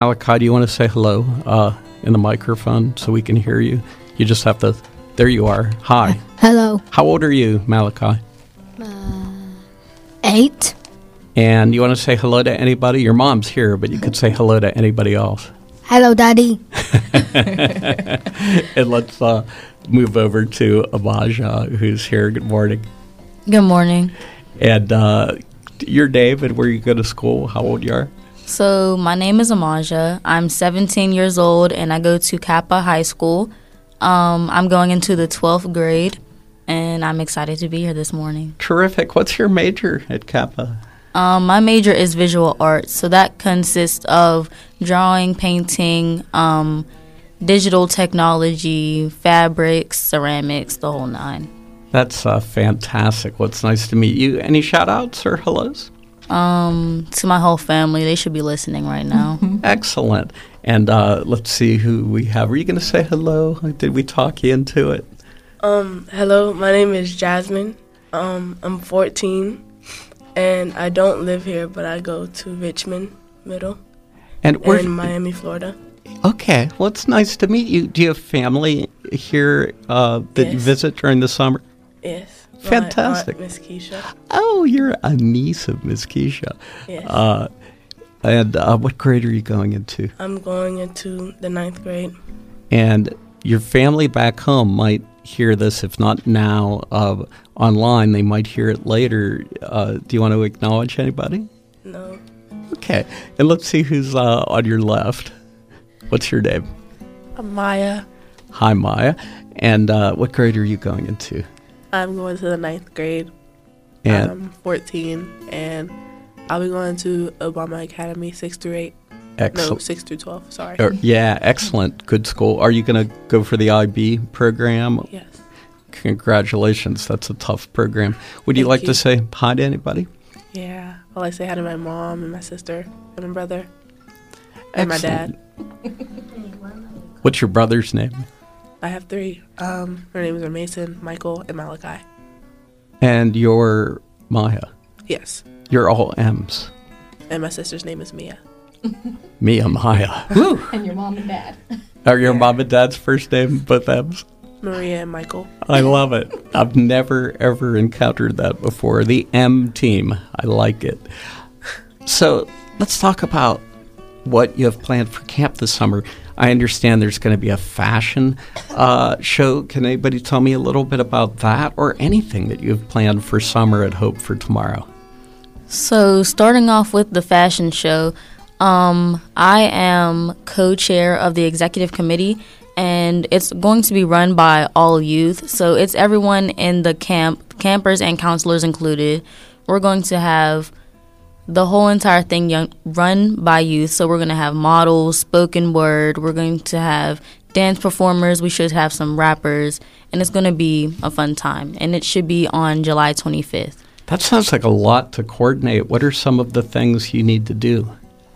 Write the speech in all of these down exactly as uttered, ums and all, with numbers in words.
Malachi, do you want to say hello uh, in the microphone so we can hear you? You just have to, there you are. Hi. Hello. How old are you, Malachi? Uh, eight. And you want to say hello to anybody? Your mom's here, but you could say hello to anybody else. Hello, Daddy. And let's uh, move over to Amaja, who's here. Good morning. Good morning. And uh, you're Dave, and where you go to school, how old you are? So my name is Amaja. I'm seventeen years old, and I go to Kappa High School. Um, I'm going into the twelfth grade, and I'm excited to be here this morning. Terrific. What's your major at Kappa? Um, my major is visual arts, so that consists of drawing, painting, um, digital technology, fabrics, ceramics, the whole nine. That's uh, fantastic. Well, it's nice to meet you. Any shout-outs or hellos? Um, to my whole family. They should be listening right now. Excellent. And uh, let's see who we have. Are you going to say hello? Did we talk you into it? Um, hello, my name is Jasmine. Um, I'm fourteen. And I don't live here, but I go to Richmond Middle and we're in Miami, Florida. Okay. Well, it's nice to meet you. Do you have family here uh, that yes. you visit during the summer? Yes. Fantastic. Miss Keisha. Oh, you're a niece of Miss Keisha. Yes. Uh, and uh, what grade are you going into? I'm going into the ninth grade. And your family back home might hear this, if not now, uh, online. They might hear it later. Uh, do you want to acknowledge anybody? No. Okay. And let's see who's uh, on your left. What's your name? I'm Maya. Hi, Maya. And uh, what grade are you going into? I'm going to the ninth grade. And I'm fourteen, and I'll be going to Obama Academy, six through eight. Excellent. No, six through twelve, sorry. Or, yeah, excellent. Good school. Are you going to go for the I B program? Yes. Congratulations. That's a tough program. Would you Thank like you. to say hi to anybody? Yeah. Well, I say hi to my mom and my sister and my brother and Excellent. my dad. What's your brother's name? I have three. Um, their names are Mason, Michael, and Malachi. And your Maya? Yes. You're all M's. And my sister's name is Mia. Mia Maya. And your mom and dad. Are your mom and dad's first name both M's? Maria and Michael. I love it. I've never, ever encountered that before. The M team. I like it. So let's talk about what you have planned for camp this summer. I understand there's going to be a fashion uh, show. Can anybody tell me a little bit about that or anything that you've planned for summer at Hope for Tomorrow? So starting off with the fashion show, um, I am co-chair of the executive committee, and it's going to be run by all youth. So it's everyone in the camp, campers and counselors included. We're going to have the whole entire thing young, run by youth. So we're going to have models, spoken word. We're going to have dance performers. We should have some rappers. And it's going to be a fun time. And it should be on July twenty-fifth. That sounds like a lot to coordinate. What are some of the things you need to do?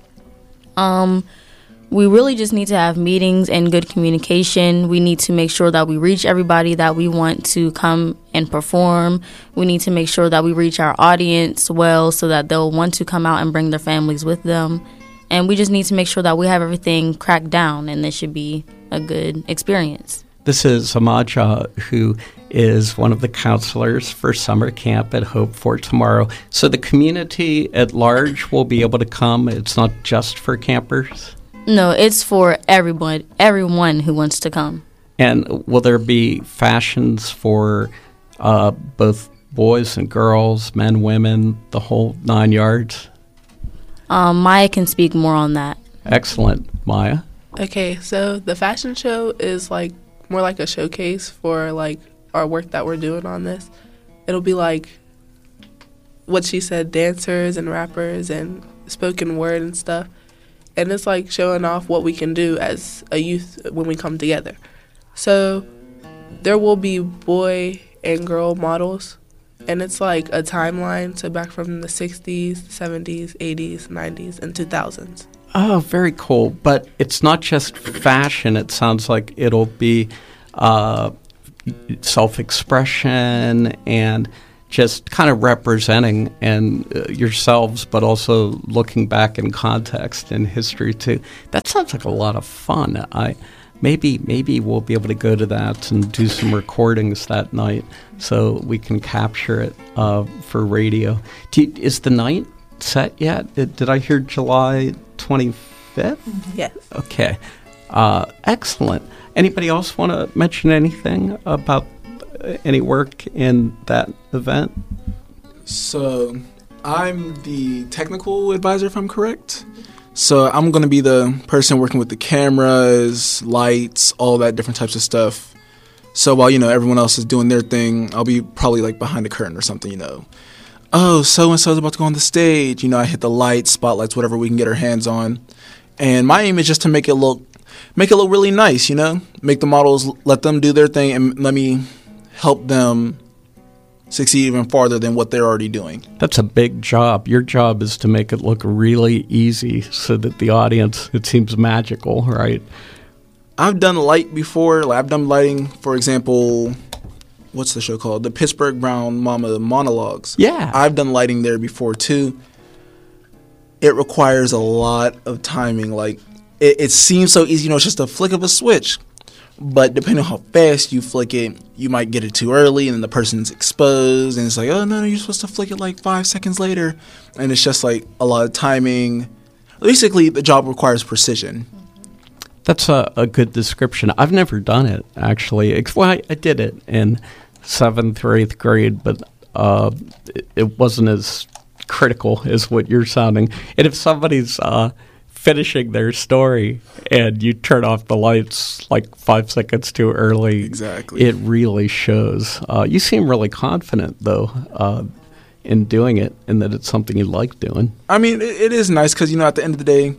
Um, we really just need to have meetings and good communication. We need to make sure that we reach everybody that we want to come and perform. We need to make sure that we reach our audience well so that they'll want to come out and bring their families with them. And we just need to make sure that we have everything cracked down, and this should be a good experience. This is Amaja, who is one of the counselors for summer camp at Hope for Tomorrow. So the community at large will be able to come. It's not just for campers? No, it's for everyone, everyone who wants to come. And will there be fashions for uh, both boys and girls, men, women, the whole nine yards? Um, Maya can speak more on that. Excellent. Maya? Okay, so the fashion show is like more like a showcase for like our work that we're doing on this. It'll be like what she said, dancers and rappers and spoken word and stuff. And it's like showing off what we can do as a youth when we come together. So there will be boy and girl models, and it's like a timeline, so back from the sixties, seventies, eighties, nineties, and two thousands. Oh, very cool. But it's not just fashion. It sounds like it'll be uh, self-expression and just kind of representing and uh, yourselves, but also looking back in context and history too. That sounds like a lot of fun. I maybe maybe we'll be able to go to that and do some recordings that night so we can capture it uh, for radio. Do you, is the night set yet? Did, did I hear July twenty-fifth? Yes. Okay. Uh, excellent. Anybody else want to mention anything about any work in that event? So I'm the technical advisor, if I'm correct. So I'm going to be the person working with the cameras, lights, all that different types of stuff. So while, you know, everyone else is doing their thing, I'll be probably like behind the curtain or something, you know. Oh, so-and-so's about to go on the stage. You know, I hit the lights, spotlights, whatever we can get our hands on. And my aim is just to make it look, make it look really nice, you know. Make the models, let them do their thing, and let me help them succeed even farther than what they're already doing. That's a big job. Your job is to make it look really easy so that the audience, it seems magical, right? I've done light before. Like I've done lighting, for example, what's the show called? The Pittsburgh Brown Mama Monologues. Yeah. I've done lighting there before too. It requires a lot of timing. Like it, it seems so easy, you know, it's just a flick of a switch. But depending on how fast you flick it, you might get it too early and then the person's exposed and it's like, oh, no, no, you're supposed to flick it like five seconds later. And it's just like a lot of timing. Basically, the job requires precision. That's a, a good description. I've never done it, actually. Well, I, I did it in seventh or eighth grade, but uh, it, it wasn't as critical as what you're sounding. And if somebody's uh, finishing their story and you turn off the lights like five seconds too early, exactly, it really shows. Uh, you seem really confident, though, uh, in doing it and that it's something you like doing. I mean, it, it is nice because, you know, at the end of the day,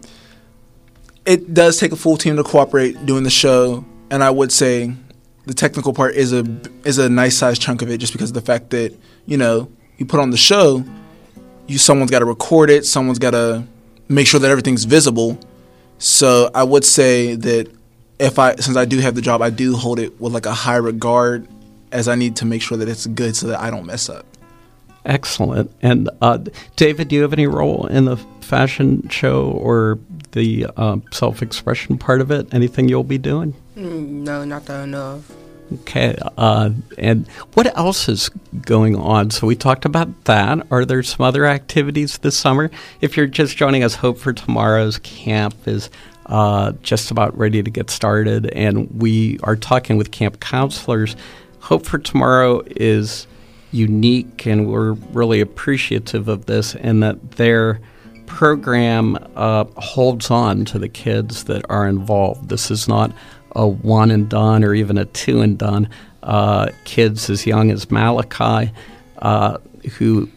it does take a full team to cooperate doing the show. And I would say the technical part is a is a nice sized chunk of it just because of the fact that, you know, you put on the show, you someone's got to record it, someone's got to make sure that everything's visible. So I would say that if I, since I do have the job, I do hold it with like a high regard as I need to make sure that it's good so that I don't mess up. Excellent. And uh, David, do you have any role in the fashion show or the uh, self-expression part of it? Anything you'll be doing? Mm, no, not that I know of. Okay. Uh, and what else is going on? So we talked about that. Are there some other activities this summer? If you're just joining us, Hope for Tomorrow's camp is uh, just about ready to get started, and we are talking with camp counselors. Hope for Tomorrow is unique, and we're really appreciative of this, and that their program uh, holds on to the kids that are involved. This is not a one and done or even a two and done. Uh, kids as young as Malachi, uh, who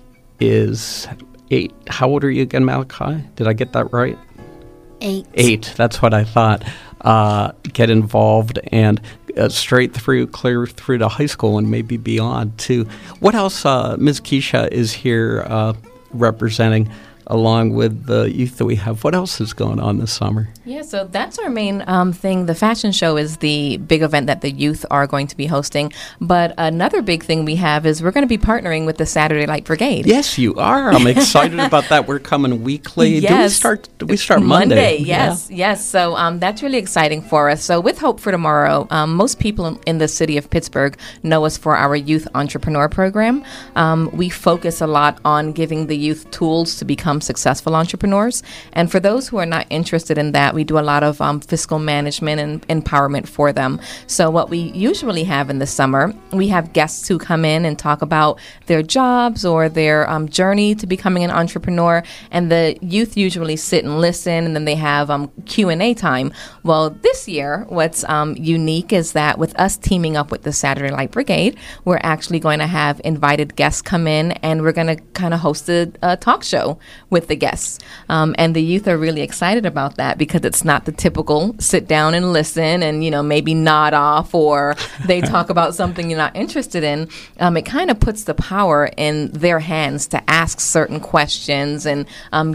is eight. How old are you again, Malachi? Did I get that right? Eight. Eight. That's what I thought. Uh, get involved and uh, straight through, clear through to high school and maybe beyond too. What else? Uh, Miz Keisha is here uh, representing, along with the youth that we have. What else is going on this summer? Yeah, so that's our main um, thing. The fashion show is the big event that the youth are going to be hosting. But another big thing we have is we're going to be partnering with the Saturday Light Brigade. Yes, you are. I'm excited about that. We're coming weekly. Yes. Do we start? Do we start Monday? Monday, yes, yeah. yes. So um, that's really exciting for us. So with Hope for Tomorrow, um, most people in, in the city of Pittsburgh know us for our youth entrepreneur program. Um, we focus a lot on giving the youth tools to become successful entrepreneurs. And for those who are not interested in that, we do a lot of um, fiscal management and empowerment for them. So what we usually have in the summer, we have guests who come in and talk about their jobs or their um, journey to becoming an entrepreneur. And the youth usually sit and listen, and then they have um, Q and A time. Well, this year, what's um, unique is that with us teaming up with the Saturday Light Brigade, we're actually going to have invited guests come in, and we're going to kind of host a, a talk show with the guests. Um, and the youth are really excited about that because it's not the typical sit down and listen and, you know, maybe nod off or they talk about something you're not interested in. Um, it kind of puts the power in their hands to ask certain questions and um, get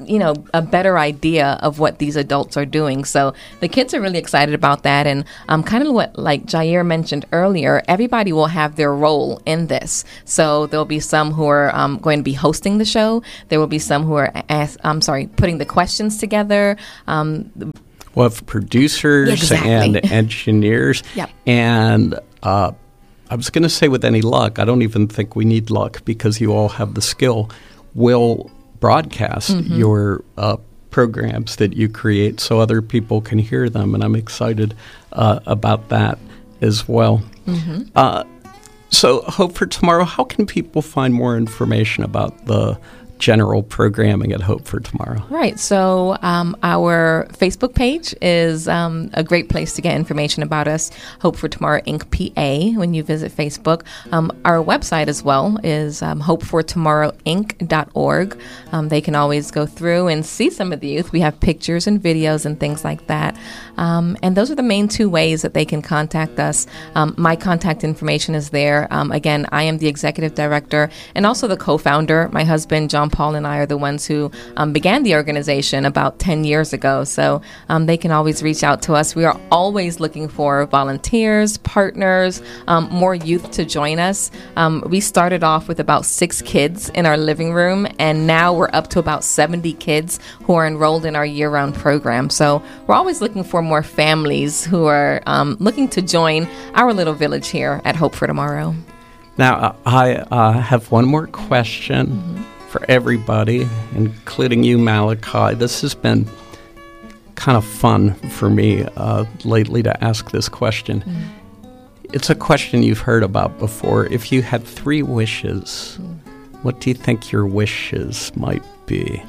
you know, a better idea of what these adults are doing. So the kids are really excited about that. And um, kind of what, like Jair mentioned earlier, everybody will have their role in this. So there'll be some who are um, going to be hosting the show. There will be some who are, ask, I'm sorry, putting the questions together. Um, We'll have producers Exactly. and engineers. Yep. And uh, I was going to say, with any luck, I don't even think we need luck because you all have the skill. We'll broadcast Mm-hmm. your uh, programs that you create so other people can hear them. And I'm excited uh, about that as well. Mm-hmm. Uh, so, Hope for Tomorrow, how can people find more information about the general programming at Hope for Tomorrow? Right. So um, our Facebook page is um, a great place to get information about us, Hope for Tomorrow Incorporated. P A, when you visit Facebook. Um, our website as well is um, hope for tomorrow inc dot org. Um, they can always go through and see some of the youth. We have pictures and videos and things like that. Um, and those are the main two ways that they can contact us. Um, my contact information is there. Um, again, I am the executive director and also the co-founder. My husband, John Paul, and I are the ones who um, began the organization about ten years ago. So um, they can always reach out to us. We are always looking for volunteers, partners, um, more youth to join us. Um, we started off with about six kids in our living room, and now we're up to about seventy kids who are enrolled in our year-round program. So we're always looking for more families who are um, looking to join our little village here at Hope for Tomorrow. Now, uh, I uh, have one more question Mm-hmm. for everybody, including you, Malachi. This has been kind of fun for me uh, lately to ask this question. Mm-hmm. It's a question you've heard about before. If you had three wishes, Mm-hmm. what do you think your wishes might be?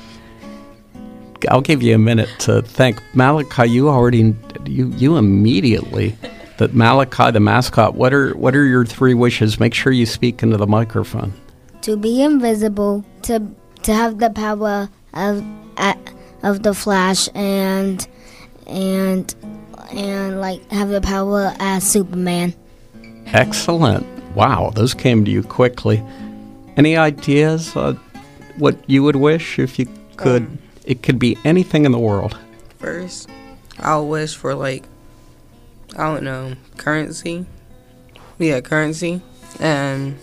I'll give you a minute to think. Malachi, you already, you you immediately, that Malachi, the mascot, what are what are your three wishes? Make sure you speak into the microphone. To be invisible, to to have the power of uh, of the Flash, and and and like have the power as Superman. Excellent. Wow, those came to you quickly. Any ideas uh, what you would wish if you could? Um, It could be anything in the world. First, I'll wish for, like, I don't know, currency. Yeah, currency. And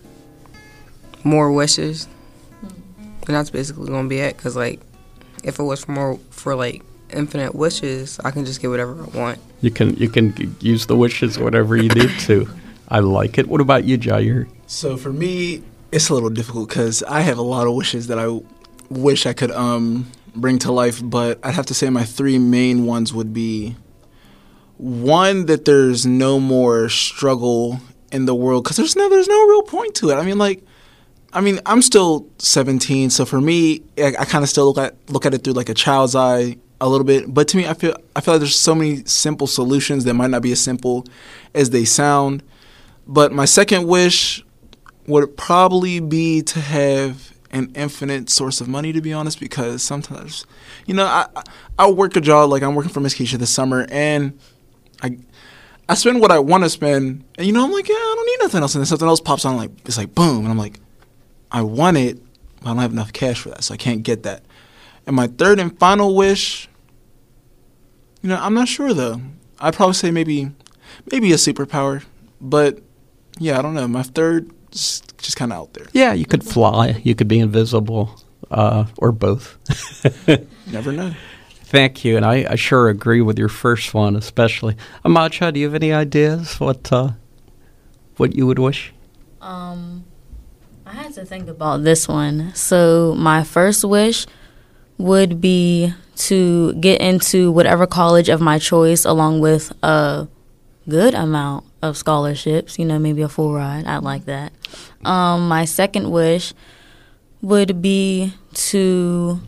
more wishes. And that's basically going to be it. Because, like, if it was for more, for, like, infinite wishes, I can just get whatever I want. You can you can g- use the wishes whatever you need to. I like it. What about you, Jair? So for me, it's a little difficult because I have a lot of wishes that I wish I could um, bring to life, but I'd have to say my three main ones would be, one, that there's no more struggle in the world, because there's no there's no real point to it. I mean, like, I mean, I'm still seventeen, so for me, I, I kind of still look at look at it through like a child's eye a little bit. But to me, I feel I feel like there's so many simple solutions that might not be as simple as they sound. But my second wish would probably be to have an infinite source of money, to be honest, because sometimes, you know, I I work a job, like I'm working for Miss Keisha this summer, and I I spend what I want to spend, and you know, I'm like, yeah, I don't need nothing else, and then something else pops on, like, it's like, boom, and I'm like, I want it, but I don't have enough cash for that, so I can't get that. And my third and final wish, you know, I'm not sure, though. I'd probably say maybe, maybe a superpower, but, yeah, I don't know. My third is just kind of out there. Yeah, you could fly. You could be invisible, uh, or both. Never know. Thank you, and I, I sure agree with your first one, especially. Amacha, do you have any ideas what uh, what you would wish? Um, I had to think about this one. So my first wish would be to get into whatever college of my choice, along with a good amount of scholarships. You know, maybe a full ride. I'd like that. Um, my second wish would be to,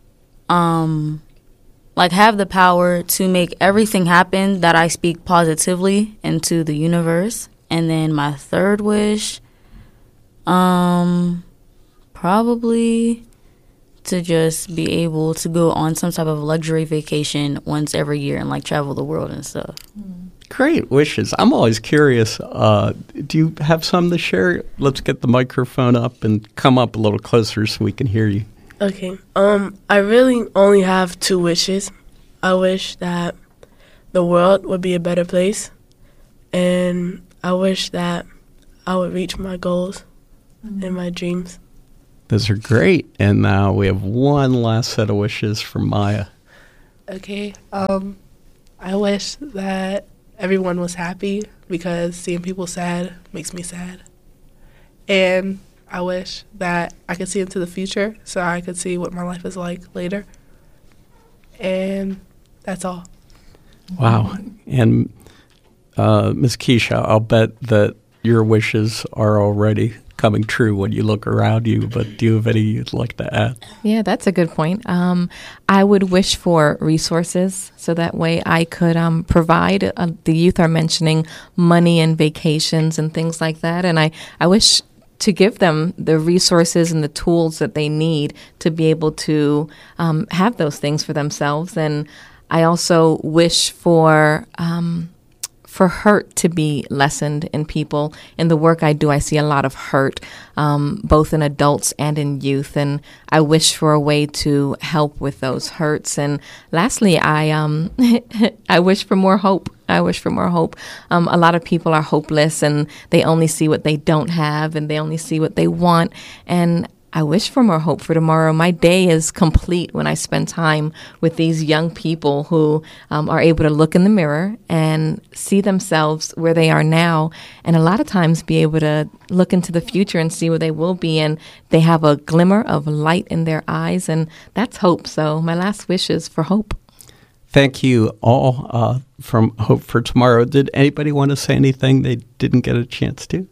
um, like, have the power to make everything happen that I speak positively into the universe. And then my third wish, um, probably to just be able to go on some type of luxury vacation once every year and, like, travel the world and stuff. Great wishes. I'm always curious. Uh, do you have some to share? Let's get the microphone up and come up a little closer so we can hear you. Okay. Um, I really only have two wishes. I wish that the world would be a better place, and I wish that I would reach my goals mm-hmm. and my dreams. Those are great. And now we have one last set of wishes from Maya. Okay. Um, I wish that everyone was happy because seeing people sad makes me sad. And I wish that I could see into the future so I could see what my life is like later. And that's all. Wow. And uh, Miz Keisha, I'll bet that your wishes are already coming true when you look around you, but do you have any you'd like to add? Yeah, that's a good point. Um, I would wish for resources so that way I could um, provide. Uh, the youth are mentioning money and vacations and things like that, and I, I wish to give them the resources and the tools that they need to be able to um, have those things for themselves. And I also wish for um, for hurt to be lessened in people. In the work I do, I see a lot of hurt, um, both in adults and in youth, and I wish for a way to help with those hurts. And lastly, I um, I wish for more hope. I wish for more hope. Um, a lot of people are hopeless, and they only see what they don't have, and they only see what they want. And I wish for more hope for tomorrow. My day is complete when I spend time with these young people who um, are able to look in the mirror and see themselves where they are now, and a lot of times be able to look into the future and see where they will be, and they have a glimmer of light in their eyes, and that's hope. So my last wish is for hope. Thank you all uh, from Hope for Tomorrow. Did anybody want to say anything they didn't get a chance to?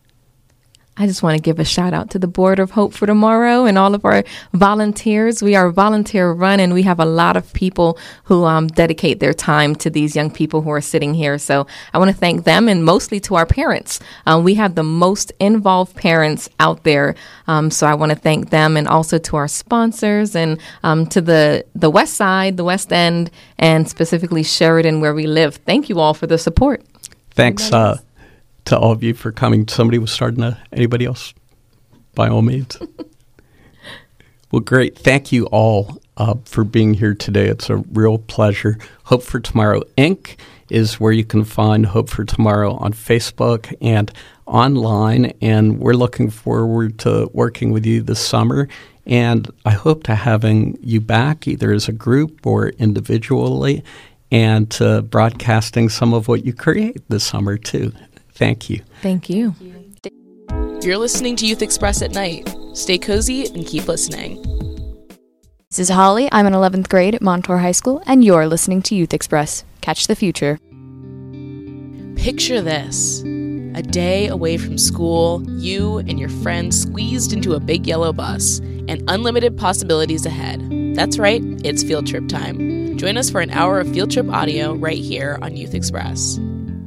I just want to give a shout out to the Board of Hope for Tomorrow and all of our volunteers. We are volunteer run, and we have a lot of people who um, dedicate their time to these young people who are sitting here. So I want to thank them, and mostly to our parents. Um, we have the most involved parents out there. Um, so I want to thank them, and also to our sponsors, and um, to the, the West Side, the West End, and specifically Sheridan, where we live. Thank you all for the support. Thanks uh, to all of you for coming. Somebody was starting to, anybody else? By all means. Well, great. Thank you all uh, for being here today. It's a real pleasure. Hope for Tomorrow, Incorporated is where you can find Hope for Tomorrow on Facebook and online. And we're looking forward to working with you this summer. And I hope to having you back either as a group or individually, and to broadcasting some of what you create this summer too. Thank you. Thank you. You're listening to Youth Express at Night. Stay cozy and keep listening. This is Holly. I'm in eleventh grade at Montour High School, and you're listening to Youth Express. Catch the future. Picture this. A day away from school, you and your friends squeezed into a big yellow bus, and unlimited possibilities ahead. That's right, it's field trip time. Join us for an hour of field trip audio right here on Youth Express.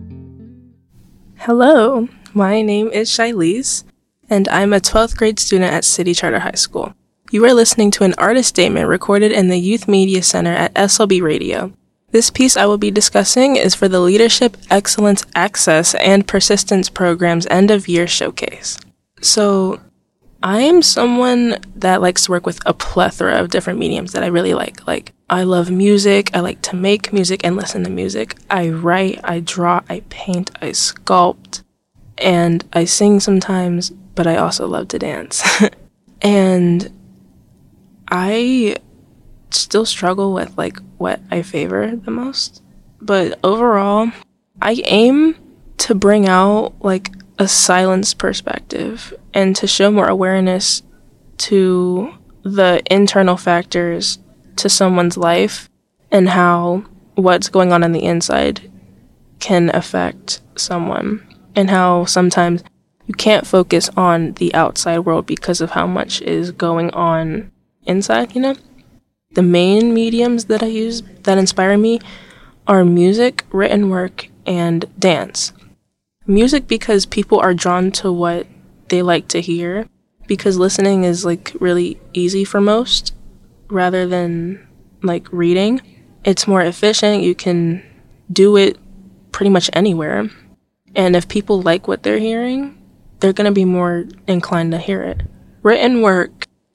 Hello, my name is Shilese, and I'm a twelfth grade student at City Charter High School. You are listening to an artist statement recorded in the Youth Media Center at S L B Radio. This piece I will be discussing is for the Leadership, Excellence, Access, and Persistence Program's End of Year Showcase. So, I am someone that likes to work with a plethora of different mediums that I really like. Like, I love music, I like to make music and listen to music. I write, I draw, I paint, I sculpt, and I sing sometimes, but I also love to dance. And I still struggle with, like, what I favor the most. But overall, I aim to bring out, like, a silence perspective and to show more awareness to the internal factors to someone's life and how what's going on on the inside can affect someone, and how sometimes you can't focus on the outside world because of how much is going on inside, you know? The main mediums that I use that inspire me are music, written work, and dance. Music because people are drawn to what they like to hear, because listening is like really easy for most rather than like reading. It's more efficient. You can do it pretty much anywhere. And if people like what they're hearing, they're going to be more inclined to hear it. Written work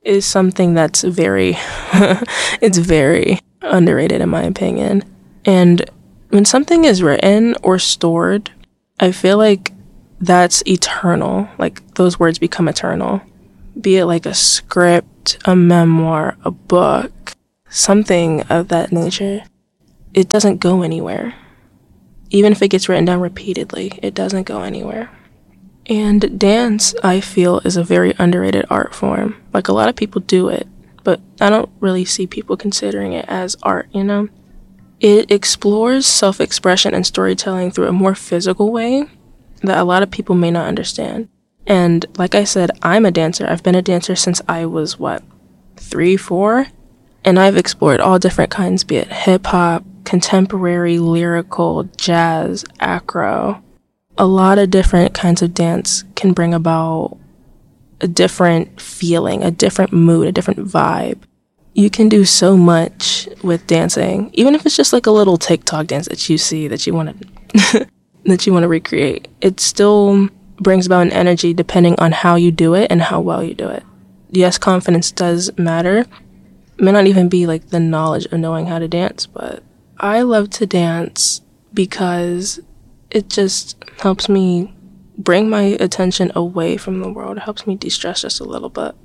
is something that's very, it's very underrated in my opinion. And when something is written or stored, I feel like that's eternal. Like those words become eternal. Be it like a script, a memoir, a book, something of that nature. It doesn't go anywhere. Even if it gets written down repeatedly, it doesn't go anywhere. And dance, I feel, is a very underrated art form. Like, a lot of people do it, but I don't really see people considering it as art, you know? It explores self-expression and storytelling through a more physical way that a lot of people may not understand. And like I said, I'm a dancer. I've been a dancer since I was, what, three, four? And I've explored all different kinds, be it hip-hop, contemporary, lyrical, jazz, acro. A lot of different kinds of dance can bring about a different feeling, a different mood, a different vibe. You can do so much with dancing, even if it's just like a little TikTok dance that you see that you want to that you want to recreate. It still brings about an energy depending on how you do it and how well you do it. Yes, confidence does matter. It may not even be like the knowledge of knowing how to dance, but I love to dance because it just helps me bring my attention away from the world. It helps me de-stress just a little bit.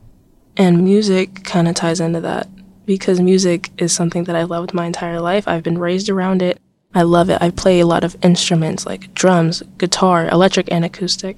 And music kind of ties into that because music is something that I loved my entire life. I've been raised around it. I love it. I play a lot of instruments like drums, guitar, electric and acoustic.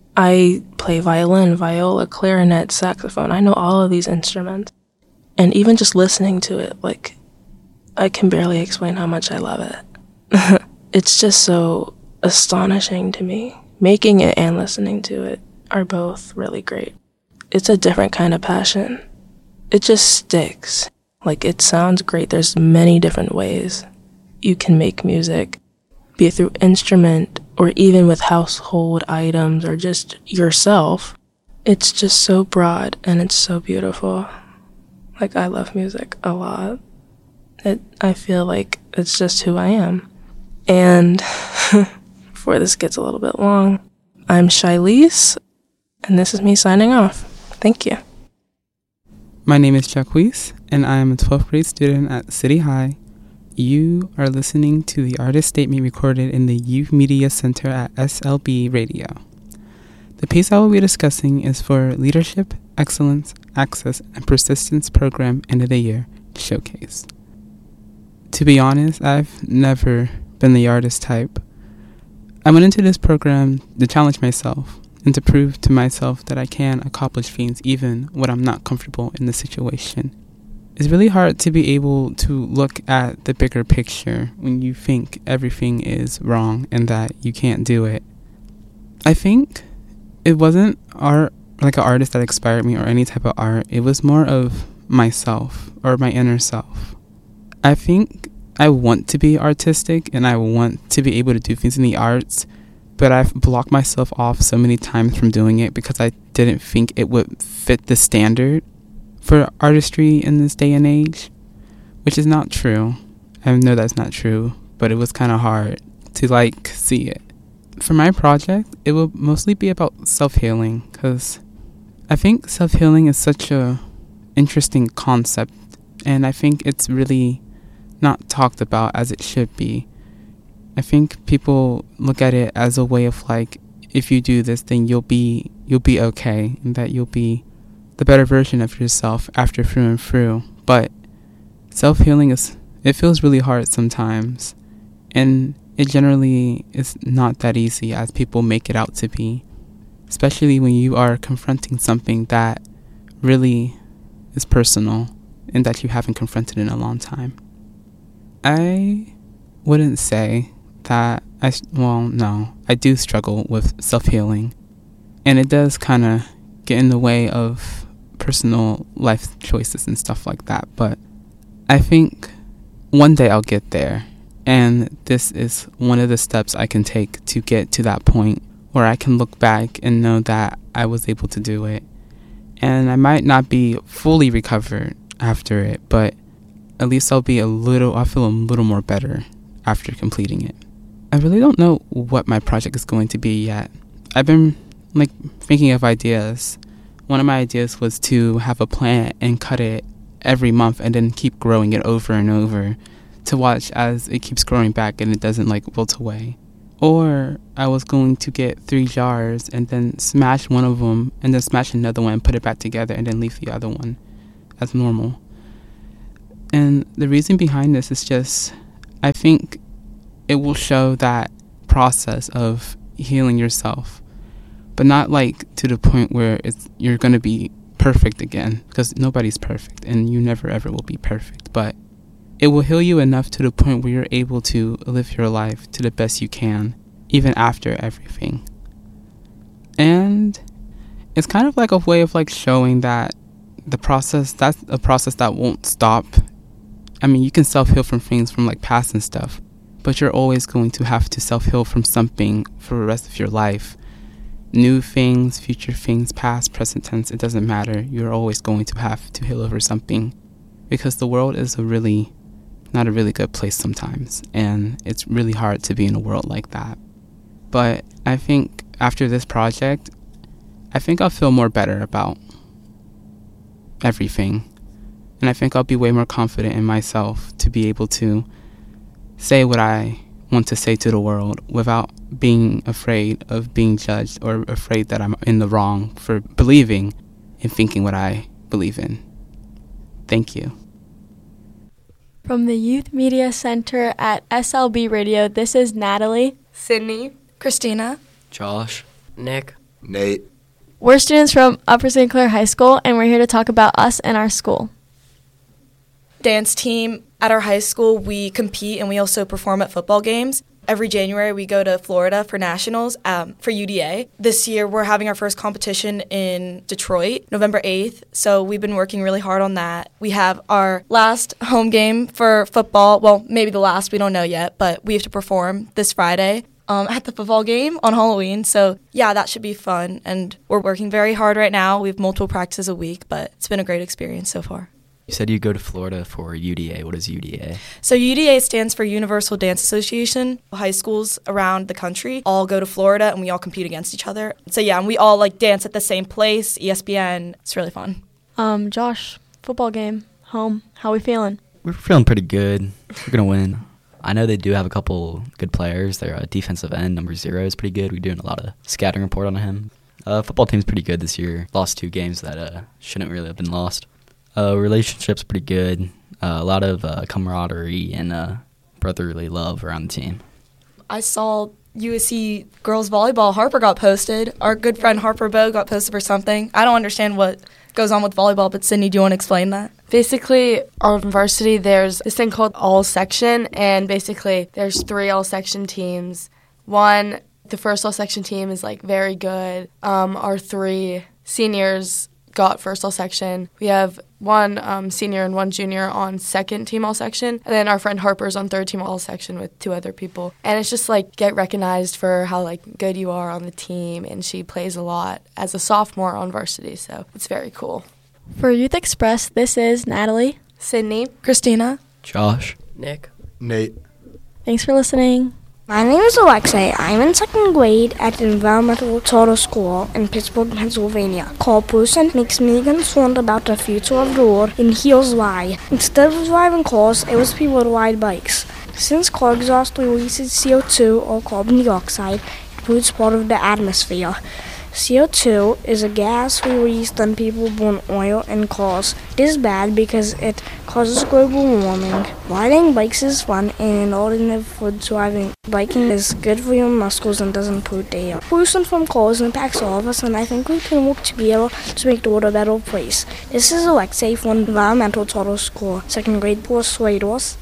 I play violin, viola, clarinet, saxophone. I know all of these instruments. And even just listening to it, like, I can barely explain how much I love it. It's just so astonishing to me. Making it and listening to it are both really great. It's a different kind of passion. It just sticks. Like, it sounds great. There's many different ways you can make music, be it through instrument or even with household items or just yourself. It's just so broad and it's so beautiful. Like, I love music a lot. It, I feel like it's just who I am. And before this gets a little bit long, I'm Shylise, and this is me signing off. Thank you. My name is Jacquees, and I am a twelfth grade student at City High. You are listening to the artist statement recorded in the Youth Media Center at S L B Radio. The piece I will be discussing is for Leadership, Excellence, Access, and Persistence Program End of the Year Showcase. To be honest, I've never been the artist type. I went into this program to challenge myself and to prove to myself that I can accomplish things even when I'm not comfortable in the situation. It's really hard to be able to look at the bigger picture when you think everything is wrong and that you can't do it. I think it wasn't art, like an artist that inspired me or any type of art. It was more of myself or my inner self. I think I want to be artistic and I want to be able to do things in the arts, but I've blocked myself off so many times from doing it because I didn't think it would fit the standard for artistry in this day and age, which is not true. I know that's not true, but it was kind of hard to like see it. For my project, it will mostly be about self-healing because I think self-healing is such a interesting concept, and I think it's really not talked about as it should be. I think people look at it as a way of like, if you do this, then you'll be you'll be okay, and that you'll be the better version of yourself after through and through. But self-healing is, it feels really hard sometimes, and it generally is not that easy as people make it out to be, especially when you are confronting something that really is personal and that you haven't confronted in a long time. I wouldn't say that I, well, no, I do struggle with self-healing, and it does kind of get in the way of personal life choices and stuff like that, but I think one day I'll get there, and this is one of the steps I can take to get to that point where I can look back and know that I was able to do it. And I might not be fully recovered after it, but at least I'll be a little, I'll feel a little more better after completing it. I really don't know what my project is going to be yet. I've been like thinking of ideas. one of my ideas was to have a plant and cut it every month and then keep growing it over and over to watch as it keeps growing back and it doesn't like wilt away. Or I was going to get three jars and then smash one of them and then smash another one and put it back together and then leave the other one as normal. And the reason behind this is just, I think it will show that process of healing yourself, but not like to the point where it's you're going to be perfect again, because nobody's perfect and you never ever will be perfect. But it will heal you enough to the point where you're able to live your life to the best you can, even after everything. And it's kind of like a way of like showing that the process, that's a process that won't stop. I mean, you can self-heal from things from like past and stuff, but you're always going to have to self-heal from something for the rest of your life. New things, future things, past, present tense, it doesn't matter. You're always going to have to heal over something, because the world is a really, not a really good place sometimes, and it's really hard to be in a world like that. But I think after this project, I think I'll feel more better about everything. And I think I'll be way more confident in myself to be able to say what I want to say to the world without being afraid of being judged or afraid that I'm in the wrong for believing and thinking what I believe in. Thank you. From the Youth Media Center at S L B Radio, this is Natalie, Sydney, Christina, Josh, Nick, Nate. We're students from Upper Saint Clair High School, and we're here to talk about us and our school. Dance team at our high school, we compete and we also perform at football games. Every January, we go to Florida for nationals um, for U D A. This year, we're having our first competition in Detroit, November eighth, so we've been working really hard on that. We have our last home game for football, well, maybe the last, we don't know yet, but we have to perform this Friday um, at the football game on Halloween, so yeah, that should be fun, and we're working very hard right now. We have multiple practices a week, but it's been a great experience so far. You said you go to Florida for U D A. What is U D A? So U D A stands for Universal Dance Association. High schools around the country all go to Florida, and we all compete against each other. So yeah, and we all like dance at the same place, E S P N. It's really fun. Um, Josh, football game, home. How we feeling? We're feeling pretty good. We're going to win. I know they do have a couple good players. Their uh, defensive end, number zero, is pretty good. We're doing a lot of scouting report on him. Uh, football team's pretty good this year. Lost two games that uh, shouldn't really have been lost. Uh, relationship's pretty good. Uh, a lot of uh, camaraderie and uh, brotherly love around the team. I saw U S C girls volleyball. Harper got posted. Our good friend Harper Bowe got posted for something. I don't understand what goes on with volleyball, but Sydney, do you want to explain that? Basically, on varsity, there's this thing called all-section, and basically there's three all-section teams. One, the first all-section team is, like, very good. Um, our three seniors got first all-section. We have one um, senior and one junior on second team all-section, and then our friend Harper's on third team all-section with two other people. And it's just like get recognized for how like good you are on the team, and she plays a lot as a sophomore on varsity, so it's very cool. For Youth Express, this is Natalie, Sydney, Christina, Josh, Nick, Nate. Thanks for listening. My name is Alexei. I'm in second grade at the Environmental Charter School in Pittsburgh, Pennsylvania. Carl Person makes me concerned about the future of the world, and here's why. Instead of driving cars, I wish people would ride bikes. Since car exhaust releases C O two or carbon dioxide, it pollutes part of the atmosphere. C O two is a gas released when people burn oil in cars. It is bad because it causes global warming. Riding bikes is fun and an alternative for driving. Biking is good for your muscles and doesn't pollute the air. Pollution from cars impacts all of us, and I think we can work together to make the world a better place. This is Alexei from Environmental Charter School, second grade Persuaders.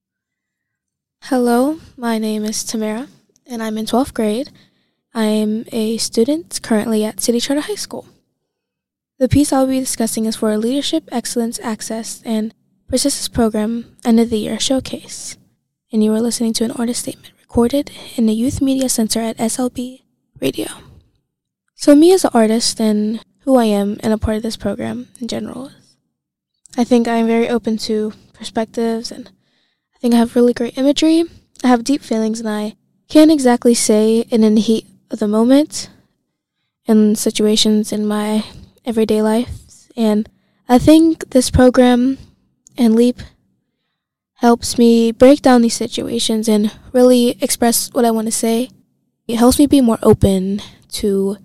Hello, my name is Tamara, and I'm in twelfth grade. I'm a student currently at City Charter High School. The piece I'll be discussing is for a Leadership Excellence Access and Persistence Program End of the Year Showcase. And you are listening to an artist statement recorded in the Youth Media Center at S L B Radio. So me as an artist and who I am and a part of this program in general is, I think I'm very open to perspectives, and I think I have really great imagery. I have deep feelings, and I can't exactly say in the heat of the moment and situations in my everyday life. And I think this program and LEAP helps me break down these situations and really express what I want to say. It helps me be more open to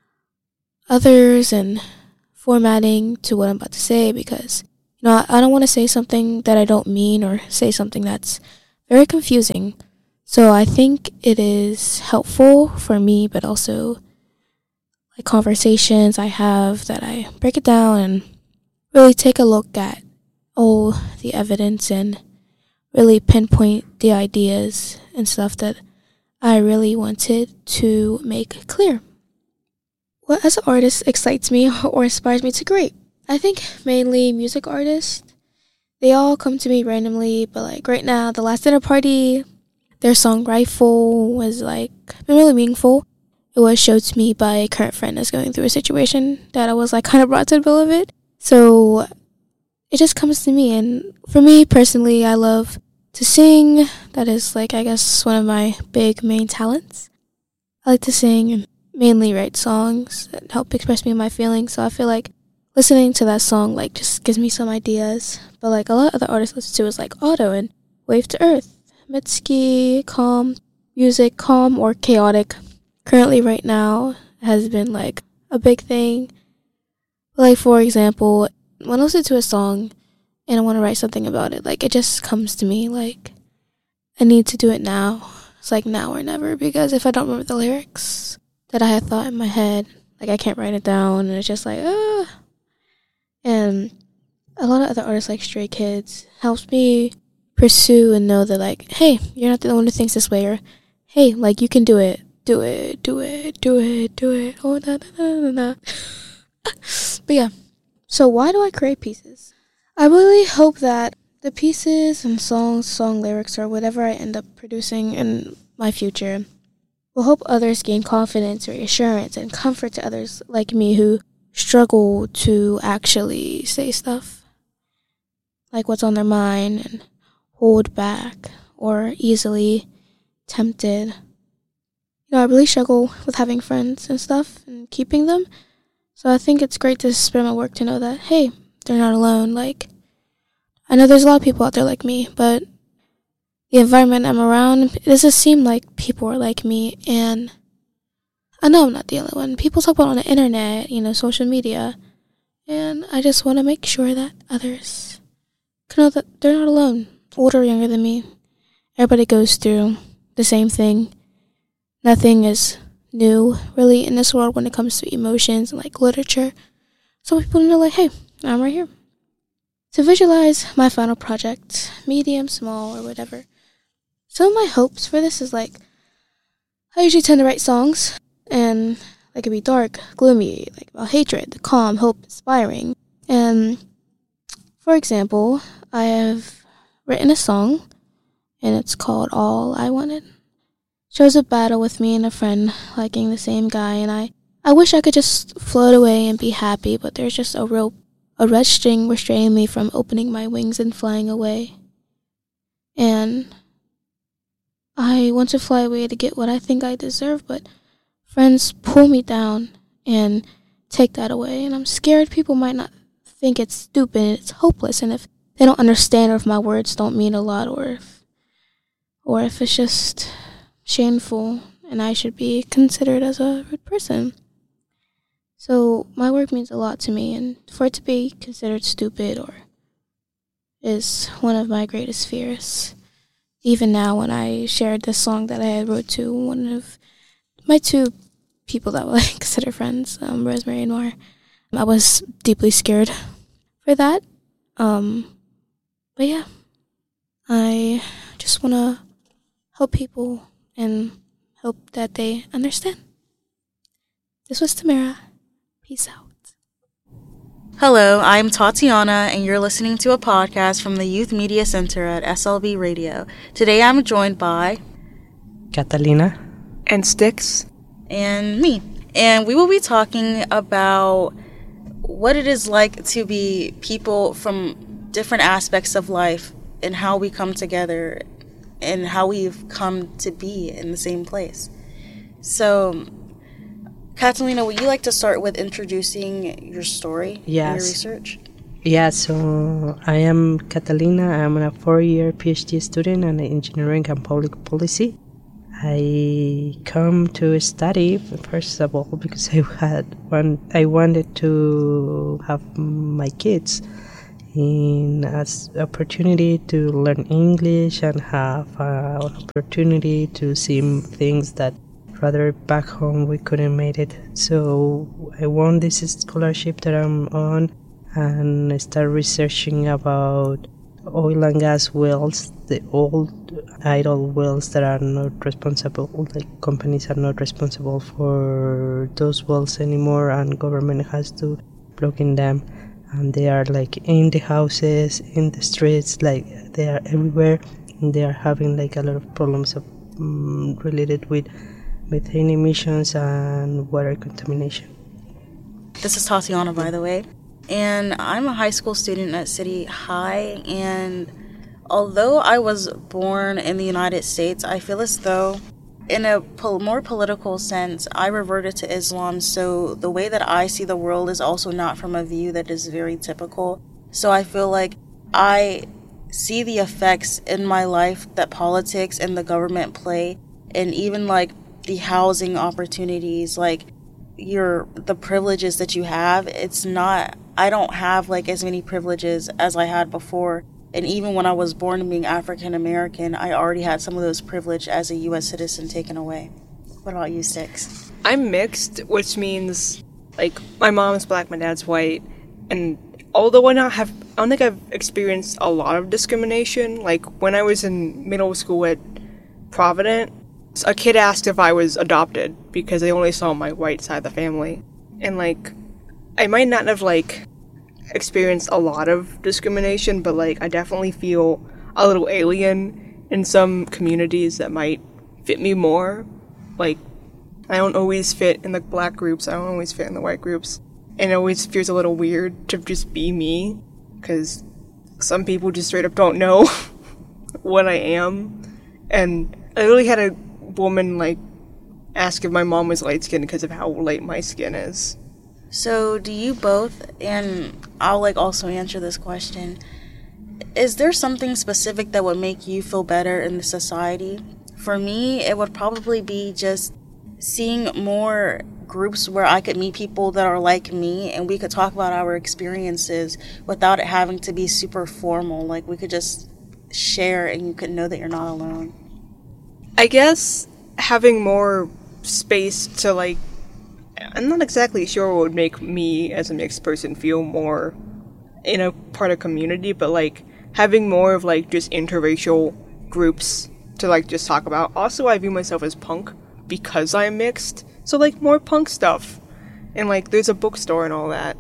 others and formatting to what I'm about to say, because, you know, I don't want to say something that I don't mean or say something that's very confusing. So I think it is helpful for me, but also like conversations I have that I break it down and really take a look at all the evidence and really pinpoint the ideas and stuff that I really wanted to make clear. What as an artist excites me or inspires me to create? I think mainly music artists. They all come to me randomly, but like right now, The Last Dinner Party, their song Rifle was like been really meaningful. It was showed to me by a current friend that's going through a situation that I was like kind of brought to the middle of it. So it just comes to me, and for me personally, I love to sing. That is like, I guess, one of my big main talents. I like to sing and mainly write songs that help express me and my feelings. So I feel like listening to that song like just gives me some ideas. But like a lot of other artists listen to is like Otto and Wave to Earth, Mitski, Calm, music, calm or chaotic. Currently right now has been like a big thing. Like for example, when I listen to a song and I want to write something about it, like it just comes to me like I need to do it now. It's like now or never, because if I don't remember the lyrics that I had thought in my head, like I can't write it down, and it's just like ah. And a lot of other artists like Stray Kids helps me pursue and know that like, hey, you're not the one who thinks this way, or hey, like you can do it, do it, do it, do it, do it. Oh na na na na na. But yeah, so why do I create pieces? I really hope that the pieces and songs, song lyrics, or whatever I end up producing in my future will help others gain confidence, reassurance, and comfort to others like me who struggle to actually say stuff like what's on their mind and hold back or easily tempted. You know, I really struggle with having friends and stuff and keeping them. So I think it's great to spread my work to know that, hey, they're not alone. Like, I know there's a lot of people out there like me, but the environment I'm around, it doesn't seem like people are like me. And I know I'm not the only one. People talk about on the internet, you know, social media. And I just want to make sure that others can know that they're not alone. Older or younger than me, everybody goes through the same thing. Nothing is new, really, in this world when it comes to emotions and, like, literature. So people know, like, hey, I'm right here. To visualize my final project, medium, small, or whatever, some of my hopes for this is, like, I usually tend to write songs, and they could be dark, gloomy, like, about hatred, calm, hope, inspiring. And, for example, I have written a song, and it's called All I Wanted. Shows a battle with me and a friend liking the same guy, and I, I wish I could just float away and be happy, but there's just a rope, a red string restraining me from opening my wings and flying away. And I want to fly away to get what I think I deserve, but friends pull me down and take that away, and I'm scared people might not think it's stupid and it's hopeless, and if they don't understand, or if my words don't mean a lot, or if, or if it's just shameful and I should be considered as a rude person. So my work means a lot to me, and for it to be considered stupid or is one of my greatest fears. Even now, when I shared this song that I wrote to one of my two people that I consider friends, um, Rosemary and Noir, I was deeply scared for that. Um, but yeah, I just want to help people and hope that they understand. This was Tamara. Peace out. Hello, I'm Tatiana, and you're listening to a podcast from the Youth Media Center at S L B Radio. Today I'm joined by Catalina and Styx and me. And we will be talking about what it is like to be people from different aspects of life and how we come together and how we've come to be in the same place. So Catalina, would you like to start with introducing your story and your Yes. research? Yeah, so I am Catalina. I'm a four-year PhD student in engineering and public policy. I come to study first of all because I had one. I wanted to have my kids in as opportunity to learn English and have uh, an opportunity to see things that rather back home we couldn't make it. So I won this scholarship that I'm on and I start researching about oil and gas wells, the old idle wells that are not responsible, like companies are not responsible for those wells anymore and government has to block in them. And they are like in the houses, in the streets, like they are everywhere. And they are having like a lot of problems of, um, related with methane emissions and water contamination. This is Tatiana, by the way. And I'm a high school student at City High, and although I was born in the United States, I feel as though in a pol- more political sense, I reverted to Islam, so the way that I see the world is also not from a view that is very typical. So I feel like I see the effects in my life that politics and the government play, and even like the housing opportunities, like your the privileges that you have. It's not, I don't have like as many privileges as I had before. And even when I was born being African American, I already had some of those privilege as a U S citizen taken away. What about you, Six? I'm mixed, which means like my mom's black, my dad's white, and although I not have, I don't think I've experienced a lot of discrimination. Like when I was in middle school at Providence, a kid asked if I was adopted because they only saw my white side of the family, and like I might not have like experienced a lot of discrimination, but like I definitely feel a little alien in some communities that might fit me more. Like I don't always fit in the black groups, I don't always fit in the white groups, and it always feels a little weird to just be me because some people just straight up don't know what I am. And I literally had a woman like ask if my mom was light skinned because of how light my skin is. So do you both, and I'll like also answer this question, is there something specific that would make you feel better in the society? For me, it would probably be just seeing more groups where I could meet people that are like me and we could talk about our experiences without it having to be super formal. Like we could just share and you could know that you're not alone. I guess having more space to like, I'm not exactly sure what would make me as a mixed person feel more in a part of community, but like having more of like just interracial groups to like just talk about. Also, I view myself as punk because I'm mixed, so like more punk stuff, and like there's a bookstore and all that.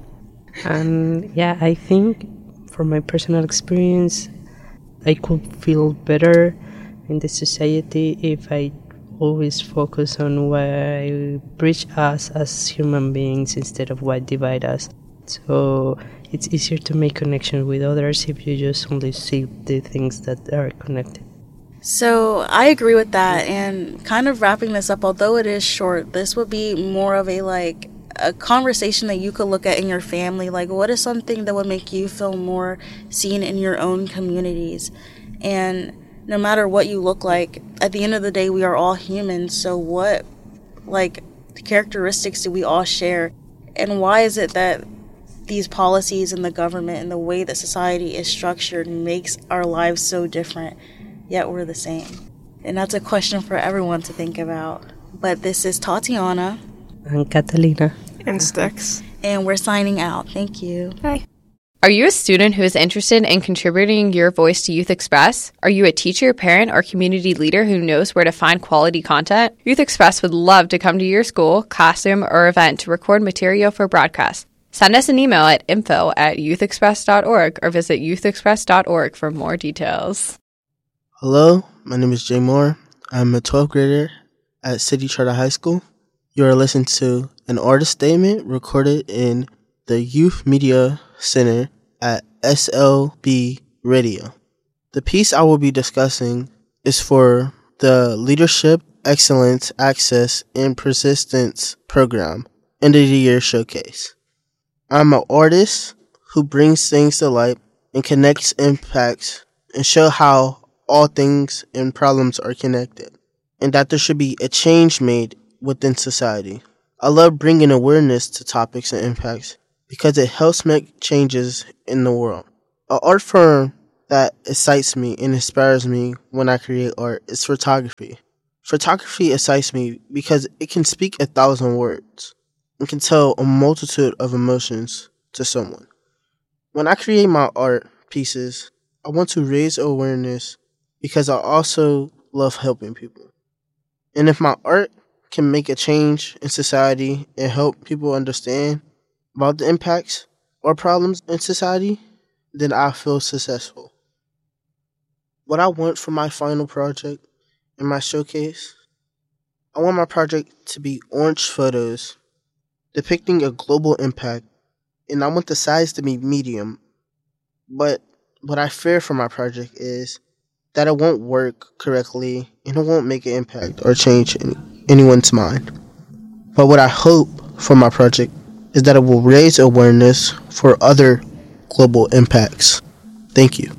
And yeah, I think from my personal experience, I could feel better in the society if I always focus on what bridge us as human beings instead of what divide us. So it's easier to make connection with others if you just only see the things that are connected. So I agree with that, and kind of wrapping this up, although it is short, this would be more of a like a conversation that you could look at in your family. Like, what is something that would make you feel more seen in your own communities? And no matter what you look like, at the end of the day, we are all humans. So what, like, characteristics do we all share? And why is it that these policies and the government and the way that society is structured makes our lives so different, yet we're the same? And that's a question for everyone to think about. But this is Tatiana. And Catalina. And Stix. And we're signing out. Thank you. Bye. Are you a student who is interested in contributing your voice to Youth Express? Are you a teacher, parent, or community leader who knows where to find quality content? Youth Express would love to come to your school, classroom, or event to record material for broadcast. Send us an email at info at youthexpress dot org or visit youthexpress dot org for more details. Hello, my name is Jay Moore. I'm a twelfth grader at City Charter High School. You are listening to an artist statement recorded in the Youth Media Center at S L B Radio. The piece I will be discussing is for the Leadership Excellence Access and Persistence Program end of the year showcase. I'm an artist who brings things to light and connects impacts and show how all things and problems are connected, and that there should be a change made within society. I love bringing awareness to topics and impacts because it helps make changes in the world. An art form that excites me and inspires me when I create art is photography. Photography excites me because it can speak a thousand words and can tell a multitude of emotions to someone. When I create my art pieces, I want to raise awareness because I also love helping people. And if my art can make a change in society and help people understand about the impacts or problems in society, then I feel successful. What I want for my final project in my showcase, I want my project to be orange photos depicting a global impact, and I want the size to be medium. But what I fear for my project is that it won't work correctly and it won't make an impact or change in anyone's mind. But what I hope for my project is that it will raise awareness for other global impacts. Thank you.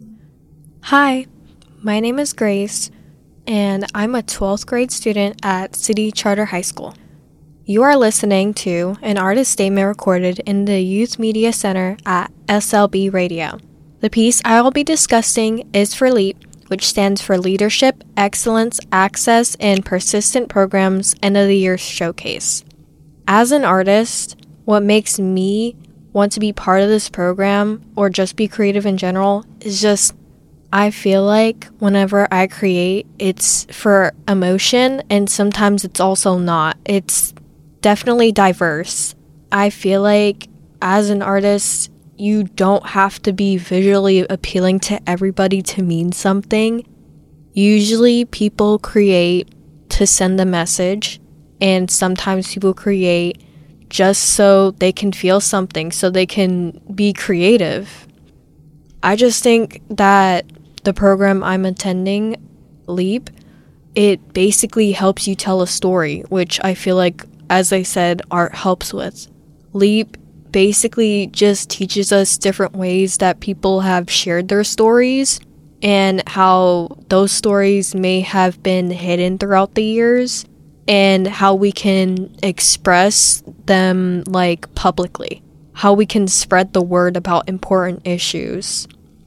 Hi, my name is Grace, and I'm a twelfth grade student at City Charter High School. You are listening to an artist statement recorded in the Youth Media Center at S L B Radio. The piece I will be discussing is for LEAP, which stands for Leadership, Excellence, Access, and Persistent Programs End of the Year Showcase. As an artist, what makes me want to be part of this program or just be creative in general is just I feel like whenever I create, it's for emotion, and sometimes it's also not. It's definitely diverse. I feel like as an artist, you don't have to be visually appealing to everybody to mean something. Usually people create to send a message, and sometimes people create just so they can feel something, so they can be creative. I just think that the program I'm attending, LEAP, it basically helps you tell a story, which I feel like, as I said, art helps with. LEAP basically just teaches us different ways that people have shared their stories and how those stories may have been hidden throughout the years and how we can express them like publicly, how we can spread the word about important issues.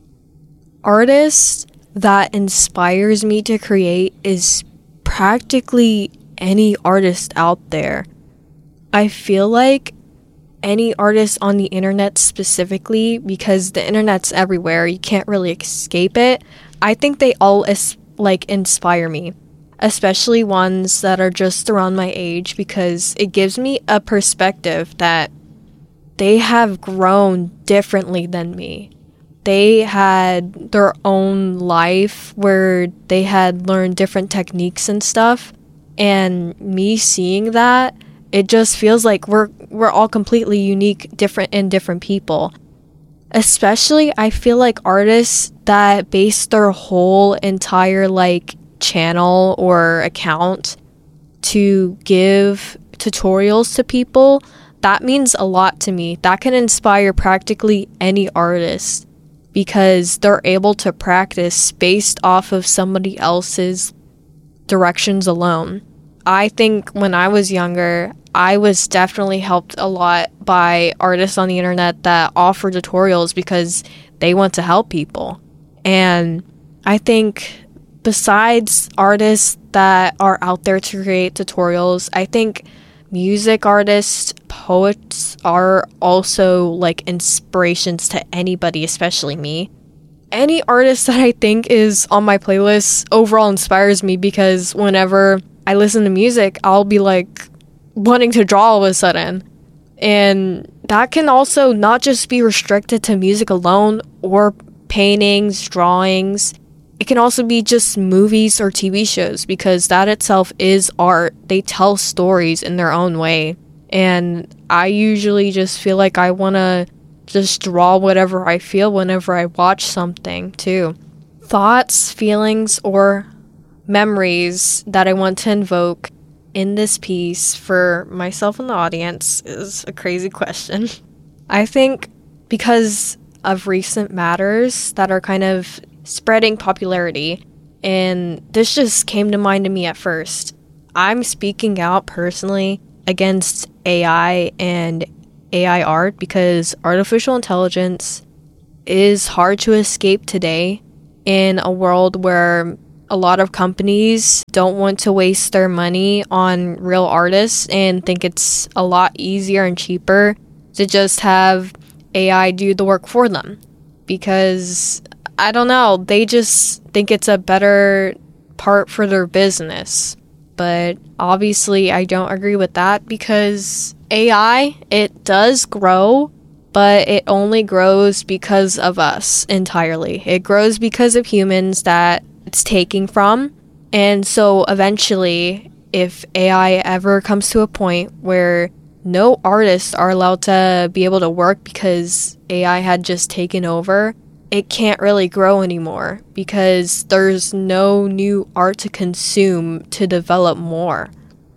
Artist that inspires me to create is practically any artist out there. I feel like any artist on the internet specifically, because the internet's everywhere, you can't really escape it. I think they all is, like inspire me, especially ones that are just around my age, because it gives me a perspective that they have grown differently than me. They had their own life where they had learned different techniques and stuff. And me seeing that, it just feels like we're we're all completely unique, different and different people. Especially, I feel like artists that base their whole entire like channel or account to give tutorials to people, that means a lot to me. That can inspire practically any artist, because they're able to practice based off of somebody else's directions alone. I think when I was younger, I was definitely helped a lot by artists on the internet that offer tutorials because they want to help people. And I think besides artists that are out there to create tutorials, I think music artists, poets are also like inspirations to anybody, especially me. Any artist that I think is on my playlist overall inspires me, because whenever I listen to music, I'll be like wanting to draw all of a sudden. And that can also not just be restricted to music alone or paintings, drawings. It can also be just movies or T V shows, because that itself is art. They tell stories in their own way. And I usually just feel like I want to just draw whatever I feel whenever I watch something, too. Thoughts, feelings, or memories that I want to invoke in this piece for myself and the audience is a crazy question. I think because of recent matters that are kind of spreading popularity, and this just came to mind to me at first. I'm speaking out personally against A I and A I art because artificial intelligence is hard to escape today in a world where a lot of companies don't want to waste their money on real artists and think it's a lot easier and cheaper to just have A I do the work for them. Because, I don't know, they just think it's a better part for their business. But obviously I don't agree with that because A I, it does grow, but it only grows because of us entirely. It grows because of humans that it's taking from. And so eventually, if A I ever comes to a point where no artists are allowed to be able to work because A I had just taken over, it can't really grow anymore because there's no new art to consume to develop more.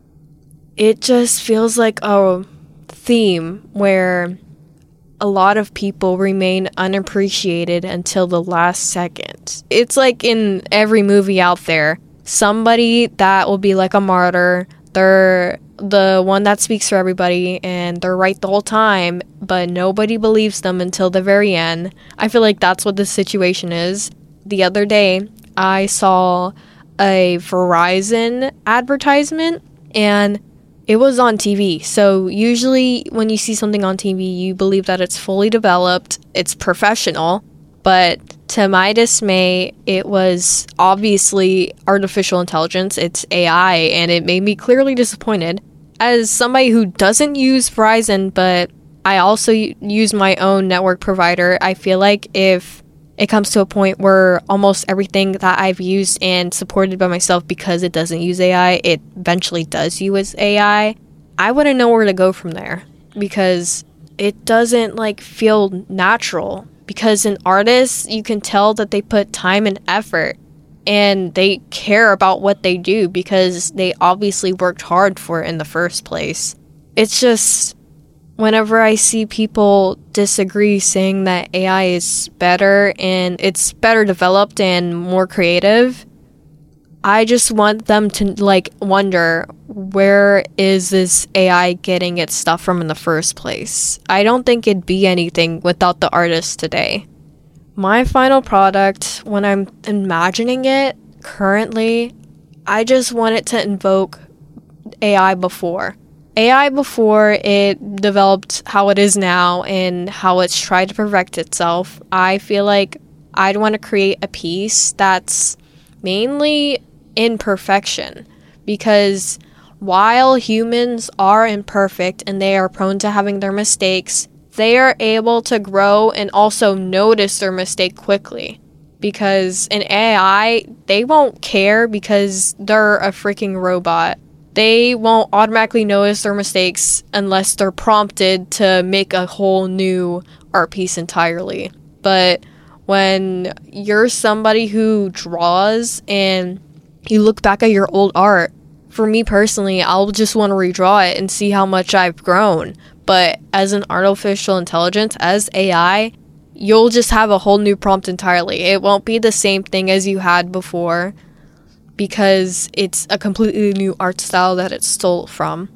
It just feels like a theme where a lot of people remain unappreciated until the last second. It's like in every movie out there, somebody that will be like a martyr, they're the one that speaks for everybody and they're right the whole time, but nobody believes them until the very end. I feel like that's what the situation is. The other day, I saw a Verizon advertisement and it was on T V. So usually when you see something on T V, you believe that it's fully developed, it's professional, but to my dismay, it was obviously artificial intelligence, it's A I, and it made me clearly disappointed. As somebody who doesn't use Verizon, but I also use my own network provider, I feel like if it comes to a point where almost everything that I've used and supported by myself because it doesn't use A I, it eventually does use A I, I wouldn't know where to go from there because it doesn't like feel natural. Because in artists, you can tell that they put time and effort and they care about what they do because they obviously worked hard for it in the first place. It's just, whenever I see people disagree saying that A I is better and it's better developed and more creative, I just want them to like wonder, where is this A I getting its stuff from in the first place? I don't think it'd be anything without the artists today. My final product, when I'm imagining it currently, I just want it to invoke A I before. A I before it developed how it is now and how it's tried to perfect itself. I feel like I'd want to create a piece that's mainly imperfection, because while humans are imperfect and they are prone to having their mistakes, they are able to grow and also notice their mistake quickly. Because in A I, they won't care because they're a freaking robot. They won't automatically notice their mistakes unless they're prompted to make a whole new art piece entirely. But when you're somebody who draws and you look back at your old art, for me personally, I'll just want to redraw it and see how much I've grown. But as an artificial intelligence, as A I, you'll just have a whole new prompt entirely. It won't be the same thing as you had before because it's a completely new art style that it stole from.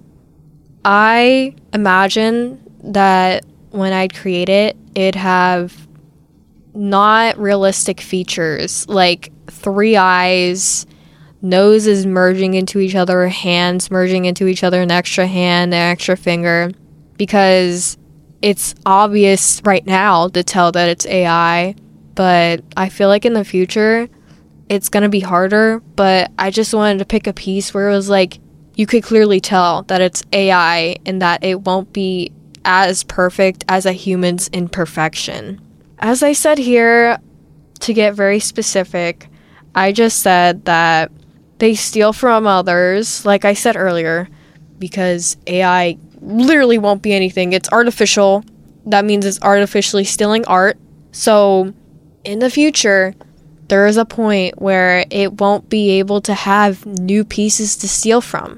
I imagine that when I'd create it, it'd have not realistic features like three eyes, noses merging into each other, hands merging into each other, an extra hand, an extra finger, because it's obvious right now to tell that it's A I, but I feel like in the future it's going to be harder. But I just wanted to pick a piece where it was like you could clearly tell that it's A I and that it won't be as perfect as a human's imperfection. As I said here, to get very specific, I just said that they steal from others, like I said earlier, because A I literally won't be anything. It's artificial. That means it's artificially stealing art. So in the future, there is a point where it won't be able to have new pieces to steal from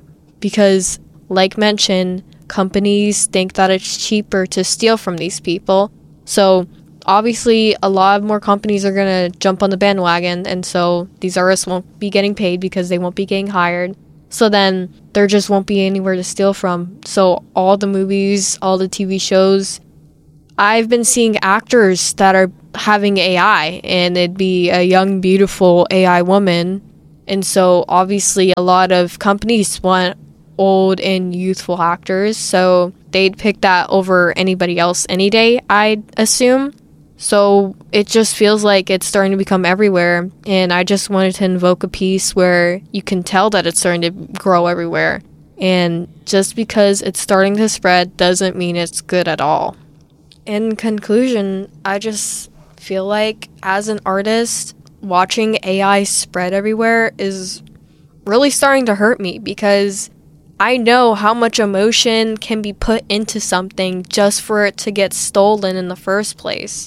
because, like mentioned, companies think that it's cheaper to steal from these people. So obviously a lot more companies are going to jump on the bandwagon, and so these artists won't be getting paid because they won't be getting hired. So then there just won't be anywhere to steal from. So all the movies, all the T V shows, I've been seeing actors that are having A I, and it'd be a young, beautiful A I woman. And so obviously a lot of companies want old and youthful actors, so they'd pick that over anybody else any day, I'd assume. So it just feels like it's starting to become everywhere, and I just wanted to invoke a piece where you can tell that it's starting to grow everywhere. And just because it's starting to spread doesn't mean it's good at all. In conclusion, I just feel like as an artist, watching A I spread everywhere is really starting to hurt me, because I know how much emotion can be put into something just for it to get stolen in the first place.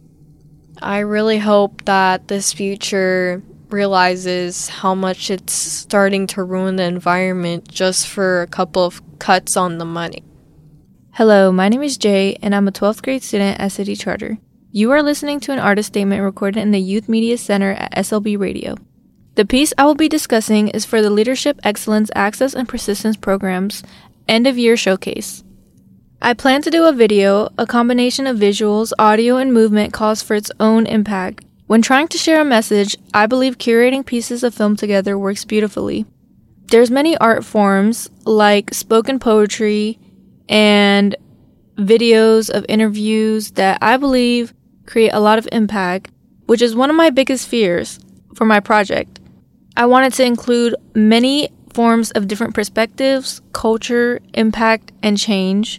I really hope that this future realizes how much it's starting to ruin the environment just for a couple of cuts on the money. Hello, my name is Jay, and I'm a twelfth grade student at City Charter. You are listening to an artist statement recorded in the Youth Media Center at S L B Radio. The piece I will be discussing is for the Leadership Excellence Access and Persistence Program's End of Year Showcase. I plan to do a video. A combination of visuals, audio, and movement calls for its own impact. When trying to share a message, I believe curating pieces of film together works beautifully. There's many art forms like spoken poetry and videos of interviews that I believe create a lot of impact, which is one of my biggest fears for my project. I wanted to include many forms of different perspectives, culture, impact, and change.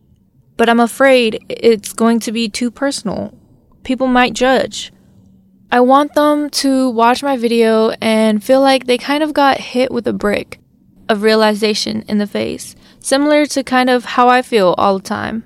But I'm afraid it's going to be too personal. People might judge. I want them to watch my video and feel like they kind of got hit with a brick of realization in the face, similar to kind of how I feel all the time.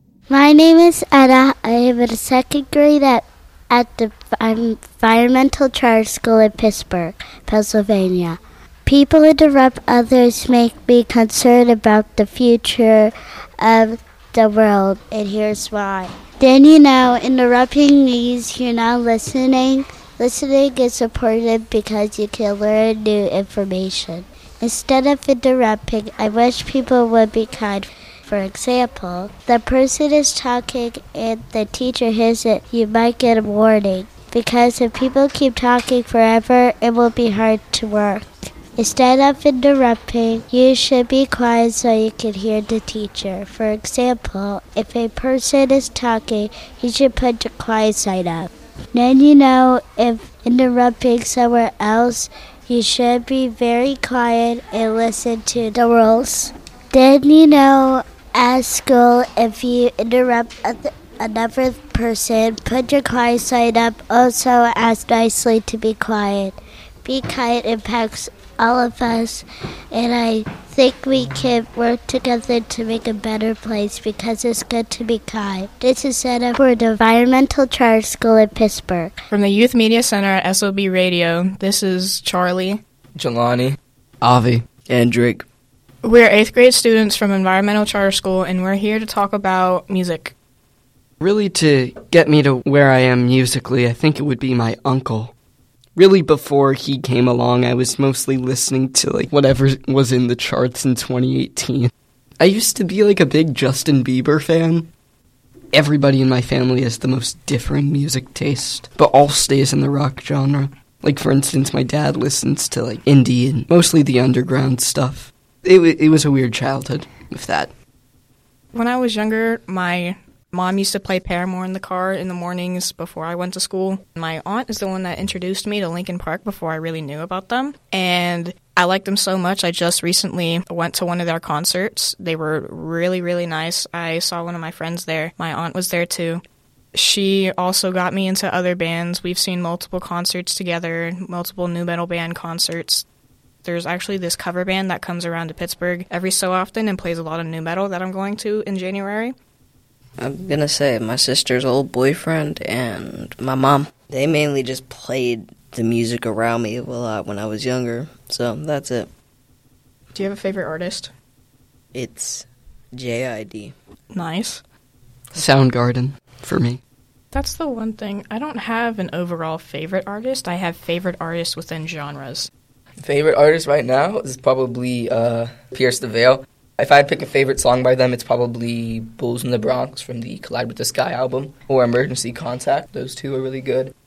My name is Edda. I am in second grade at, at the Environmental Charter School in Pittsburgh, Pennsylvania. People interrupt others make me concerned about the future of the world, and here's why. Then you know, interrupting means you're not listening. Listening is important because you can learn new information. Instead of interrupting, I wish people would be kind. For example, the person is talking and the teacher hears it, you might get a warning. Because if people keep talking forever, it will be hard to work. Instead of interrupting, you should be quiet so you can hear the teacher. For example, if a person is talking, you should put the quiet sign up. Then you know if interrupting somewhere else, you should be very quiet and listen to the rules. Then you know at school, if you interrupt another person, put your quiet sign up. Also ask nicely to be quiet. Be kind impacts all of us, and I think we can work together to make a better place because it's good to be kind. This is Anna for the Environmental Charter School in Pittsburgh. From the Youth Media Center at S O B Radio, this is Charlie, Jelani, Avi, and Drake. We're eighth grade students from Environmental Charter School, and we're here to talk about music. Really, to get me to where I am musically, I think it would be my uncle. Really, before he came along, I was mostly listening to, like, whatever was in the charts in twenty eighteen. I used to be, like, a big Justin Bieber fan. Everybody in my family has the most differing music taste, but all stays in the rock genre. Like, for instance, my dad listens to, like, indie and mostly the underground stuff. It, w- it was a weird childhood with that. When I was younger, my mom used to play Paramore in the car in the mornings before I went to school. My aunt is the one that introduced me to Linkin Park before I really knew about them. And I liked them so much, I just recently went to one of their concerts. They were really, really nice. I saw one of my friends there. My aunt was there too. She also got me into other bands. We've seen multiple concerts together, multiple nu metal band concerts. There's actually this cover band that comes around to Pittsburgh every so often and plays a lot of nu metal that I'm going to in January. I'm gonna say my sister's old boyfriend and my mom. They mainly just played the music around me a lot when I was younger, so that's it. Do you have a favorite artist? It's J I D. Nice. Soundgarden for me. That's the one thing. I don't have an overall favorite artist. I have favorite artists within genres. Favorite artist right now is probably uh, Pierce the Veil. If I had to pick a favorite song by them, it's probably Bulls in the Bronx from the Collide with the Sky album, or Emergency Contact. Those two are really good.